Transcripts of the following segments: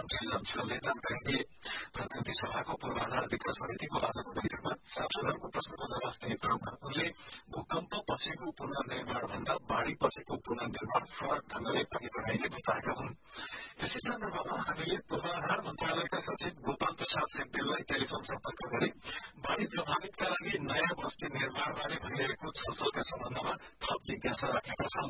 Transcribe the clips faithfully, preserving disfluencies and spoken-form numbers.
अञ्चलले जानकारी दिए। प्रतिनिधि सभाको पूर्वाधार विकास समितिको आजको बैठकमा सांसदहरूको प्रश्नको जवाफ दिने क्रममा उनले भूकम्प पछिको पुनर्निर्माण भन्दा बाढ़ी पछिको पुनर्निर्माण फरक ढंगले परिगणाइने बताएका हुन्। यसै सन्दर्भमा हामीले पूर्वाधार मन्त्रालयका सचिव गोपाल प्रसाद सेम्पेललाई टेलिफोन सम्पर्क गरी बाढ़ी प्रभावितका लागि नयाँ बस्ती निर्माणबारे भइरहेको छलफलका सम्बन्धमा थप जिज्ञासा राखेका छौं।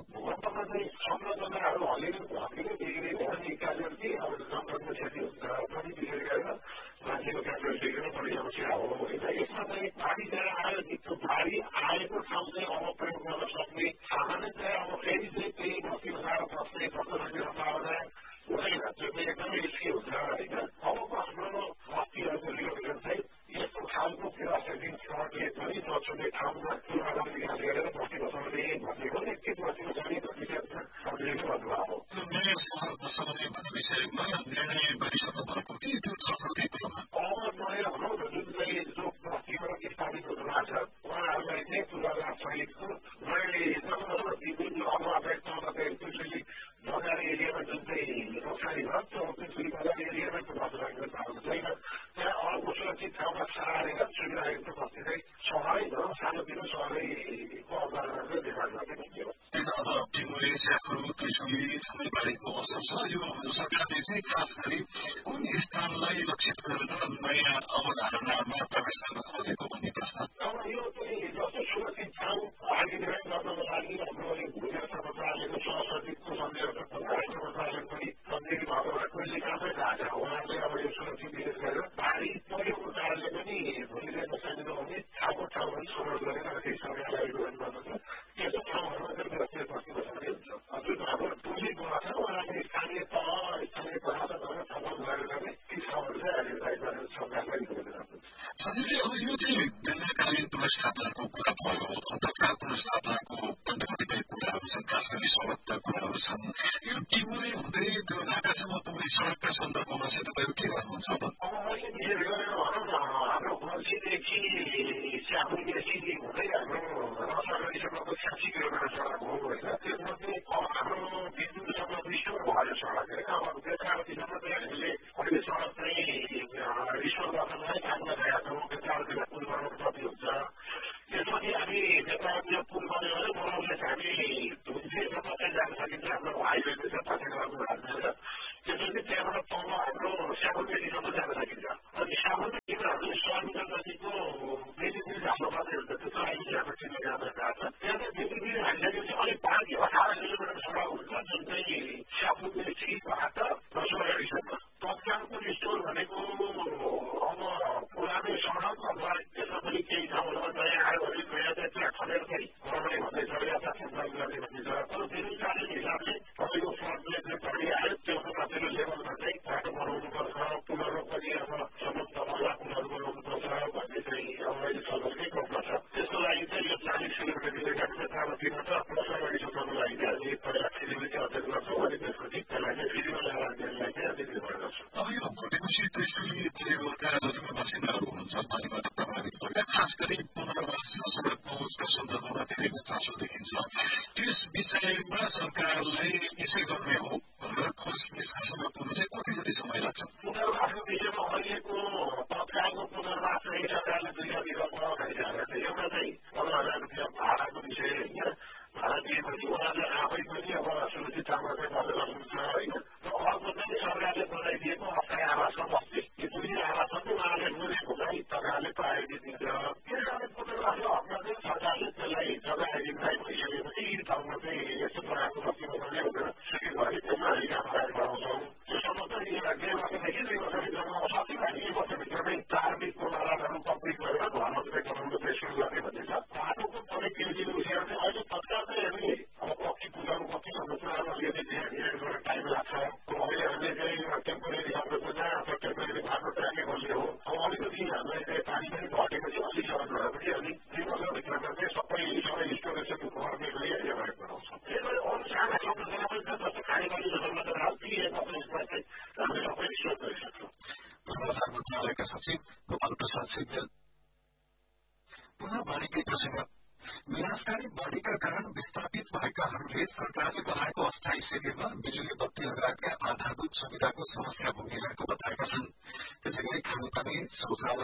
संरचनाहरू अलिअलि भत्किने बिग्रिने अनि क्याजुअलिटी अब जनधनको क्षति हुन्छ पनि विशेष गरेर मान्छेको क्याजुअलिटी पनि बढी समस्या हो होइन। यसमा चाहिँ बाढी चाहिँ आयो त्यो बाढी आएको ठाउँ चाहिँ अब प्रयोग गर्न सक्ने सामान्यतया अब फेरि चाहिँ त्यही बस्ती बसाएर बस्ने बस्न सक्ने सम्भावना हुँदैन, त्यो चाहिँ एकदमै रिस्की हुन्छ होइन। अबको हाम्रो बस्तीहरूको रिलोकेसन चाहिँ यस्तो खालको फिलोसफी फ्रन्टले पनि नछुने ठाउँमा पूर्वाधार विकास गरेर बस्ती बसाउने भनेको एकचोटि बस्ती बसाउने प्रतिशत सम्झिएको भन्नुभयो। नयाँ सहर बसाउने भन्ने विषयमा निर्णय गरिसक्नु भएको कि त्यो छलफलकै क्रममा अब नयाँ भनौँ न जुन चाहिँ जो बस्तीबाट स्थापित हुनु भएको छ उहाँहरूलाई चाहिँ पूर्वाधार सहितको नयाँ विभिन्न अनुवादक चाहिँ बजार एरियामा जुन चाहिँ नोक्सानी भयो त्यो त्यसरी बजार एरियामै बस्न सक्ने छैन। त्यहाँ अर्को सुरक्षित ठाउँमा सारेर सुविधायुक्त बस्ती चाहिँ सहरै भनौँ सानोतिनो सहरैको अवधारणा चाहिँ निर्माण गर्ने भन्ने हो। अब टिमुरे स्याफुर त्रिशुली छमेलबारीको असर छ। यो सरकारले चाहिँ खास गरी कुन स्थानलाई लक्षित गरेर नयाँ अवधारणामा प्रवेश गर्न खोजेको भन्ने प्रश्न। अब यो चाहिँ जस्तो सुरक्षित ठाउँ आर्किटेक्ट गर्नको लागि हाम्रो यो भूविकास मन्त्रालयको सहसचिवको संयोजक मन्त्रालय पनि सम्झित भएको कहिले कामै राजा उहाँले अब यो सुरक्षित विशेष गरेर बाढी पहिरोको कारणले पनि भोलिले नसाइदिनु भने ठाउँको ठाउँहरू छनौट गरेर केही सरकारलाई गर्नुपर्छ। त्यस्तो ठाउँहरूमा चाहिँ व्यवस्थित बस्ती बसाउने हुन्छ। जुन हाम्रो टोली बोला छ उहाँले स्थानीय तह स्थानीय प्रशासनसँग छलफल गरेर नै ती ठाउँहरू चाहिँ आइडेन्टिफाई गरेर सरकारलाई रिकमेन्ड गर्नुहुन्छ। सचिवले अब यो चाहिँ दीर्घकालीन पुनर्स्थापनाको कुरा भयो, तत्काल पुनर्स्थापनाको कतिपय कुराहरू छन्, खास गरी सडकका कुराहरू छन्। यो टिमुरे हुँदै त्यो नाकासम्म पुग्ने सडकका सन्दर्भमा चाहिँ तपाईँहरू के गर्नुहुन्छ अब? अब अहिले विशेष गरेर भनौँ न हाम्रो बल्छीदेखि स्याफुङदेखि हुँदै हाम्रो रसगढीसम्मको साठी किलोमिटर सडक हो होइन। त्यसमध्ये अब हाम्रो बिजुलीसम्म रिस्टोर भयो सडक होइन। अब बेत्रावतीसम्म चाहिँ हामीले अहिले सडक चाहिँ रिस्टोर गर्नलाई काम गरिरहेका छौँ। बेत्रावतीलाई पुल बनाउनु कति हुन्छ। त्यसपछि हामी बेत्रावतीमा पुल बन्यो भने बनाउनेछ हामी धुन्चेसम्म चाहिँ जान सकिन्छ। हाम्रो हाइवे चाहिँ पाठ्यक्रमको हाल्छ। त्यसपछि त्यहाँबाट तल हाम्रो स्याफुङदेखिसम्म जान सकिन्छ। अनि स्याफुङदेखि हामीले सय मिटर जतिको बेसिकली राम्रो मात्रै हुन्छ। त्यो चाहिँ अहिले हाम्रो टिमले काम गरिरहेको छ। त्यहाँ चाहिँ बेसिकली हालिसकेपछि अलिक बाँकी अठार किलोमिटर सडक हुन्छ जुन चाहिँ स्याफुङदेखिबाट रसगढीसम्म। तत्कालको रिस्टोर भनेको अब पुरानो सडक अथवा त्यसमा पनि केही ठाउँहरूमा नयाँ आयो भने नयाँ चाहिँ त्यहाँ खनेर चाहिँ बनाउने भन्दैछ या सञ्चालन गर्ने भन्दैछ। तर दीर्घकालीन हिसाबले तपाईँको फ्रन्टले चाहिँ बढी आयो त्यो माथिल्लो लेभलमा चाहिँ बाटो बनाउनुपर्छ, पुलहरू पनि अब सम्म तलला पुलहरू बनाउनुपर्छ भन्ने चाहिँ अब अहिले छलफलकै क्रममा छ। त्यसको लागि चाहिँ यो चालिस किलोमिटर किलोमिटर बेत्रावतीबाट रसगढीसम्मको लागि चाहिँ हामी पहिला फिजिबिलिटी अध्ययन गर्छौँ अनि त्यसपछि त्यसलाई चाहिँ फिजिबल एलाइनमेन्टलाई चाहिँ हामी निर्माण गर्छौँ। अब यो भोटेपछि त्रिशुली परिवारका जतिमा बासिन्दाहरू हुनुहुन्छ पानीबाट प्रभावित भएका खास गरी पुनर्वास र सडक पहुँचका सन्दर्भमा धेरै चासो देखिन्छ। त्यस विषयमा सरकारलाई यसै गर्ने हो भनेर खोज निष्कर्षमा पुग्नु चाहिँ कति जति समय लाग्छ? पुनर्वासको विषयमा अहिलेको तत्कालको पुनर्वास चाहिँ सरकारले दुईवटा विकल्प गरिरहेको छ। एउटा चाहिँ पन्ध्र हजार रुपियाँ भाडाको विषय होइन। भाडा दिएपछि उहाँहरूले आफै पनि अब सुरक्षित ठाउँमा चाहिँ बसेर सक्नुहुन्छ होइन। र अर्को चाहिँ सरकारले बनाइदिएको अस्थायी आवासमा बस्ने यो दुई आवासमा उहाँले बुझेको चाहिँ सरकारले प्रायोरिटी दिन्छ। त्यसकारण पुनर्वासको हकमा चाहिँ सरकारले त्यसलाई जग्गा आइडेन्टिफाई भइसकेपछि यी ठाउँमा चाहिँ यस्तो प्रकारको बस्ती बसाउने भनेर स्वीकृत गरे त्यसमा हामी काम अगाडि बढाउँछौँ। त्योसम्म चाहिँ डेढ वर्षदेखि दुई वर्षभित्रमा सकिन्छ भने यी वर्षभित्रमै धार्मिक पूर्वाधारहरू कम्प्लिट गरेर घरमा चाहिँ बनाउनु चाहिँ सुरु गर्ने भन्ने छ। बाटोको कनेक्टिभिटी विषयमा चाहिँ अहिले तत्काल चाहिँ हामी अब कति पुजाहरू कति भन्ने कुराहरू अलिकति चाहिँ टाइम लाग्छ। अहिले हामीले चाहिँ टेम्पोरेरी संरचना अथवा टेम्पोरेरी बाटो ट्रान्ने भन्ने हो। अब अलिकति हामीलाई चाहिँ पानी पनि घटेपछि अलिक सहज भएपछि हामी दुई वर्षभित्रमा चाहिँ सबै सबै स्टोरेजहरू गर्ने गरी अहिले अगाडि बढाउँछौँ। यसरी अरू साना संरचना पनि छ जस्तो खानेपानी संरचना ती यसमा चाहिँ हामीले सबै स्टोर गरिसक्छौँ। पूर्वाधार मन्त्रालयका सचिव गोपाल प्रसाद सेम्पेल। पुनः बाढीकै प्रसंग। विनाशकारी बाढीका कारण विस्थापित भएकाहरूले सरकारले बनाएको अस्थायी शिविरमा बिजुली बत्ती लगाएका आधारभूत मूलभूत सुविधाको समस्या भोगिरहेको बताएका छन्। त्यसै गरी खानेपानी, शौचालय